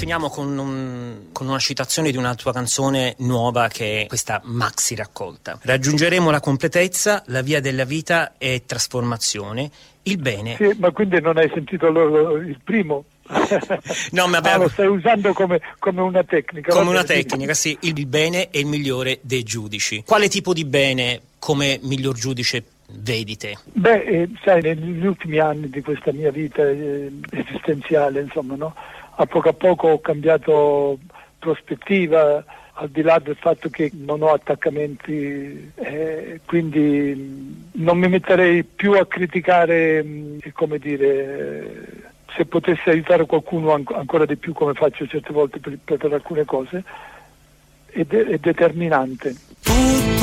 finiamo con una citazione di una tua canzone nuova, che è questa maxi raccolta. Raggiungeremo la completezza, la via della vita è trasformazione, il bene. Sì, ma quindi non hai sentito il primo? No, ma lo stai usando come una tecnica. Come una tecnica, sì. Il bene è il migliore dei giudici. Quale tipo di bene come miglior giudice vedi te? Sai, negli ultimi anni di questa mia vita esistenziale, insomma, no? A poco ho cambiato prospettiva, al di là del fatto che non ho attaccamenti, quindi non mi metterei più a criticare, come dire, se potessi aiutare qualcuno ancora di più, come faccio certe volte per alcune cose, è determinante.